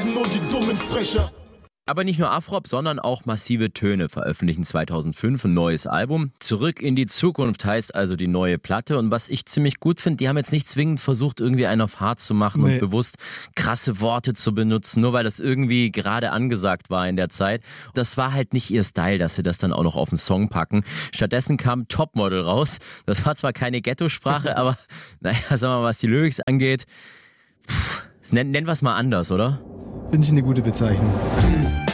werden nur die dummen Frecher. Aber nicht nur Afrop, sondern auch Massive Töne veröffentlichen 2005 ein neues Album. Zurück in die Zukunft heißt also die neue Platte. Und was ich ziemlich gut finde, die haben jetzt nicht zwingend versucht, irgendwie einen auf hart zu machen und bewusst krasse Worte zu benutzen, nur weil das irgendwie gerade angesagt war in der Zeit. Das war halt nicht ihr Style, dass sie das dann auch noch auf den Song packen. Stattdessen kam Topmodel raus. Das war zwar keine Ghetto-Sprache, aber naja, sagen wir mal, was die Lyrics angeht, nennen wir es mal anders, oder? Finde ich eine gute Bezeichnung.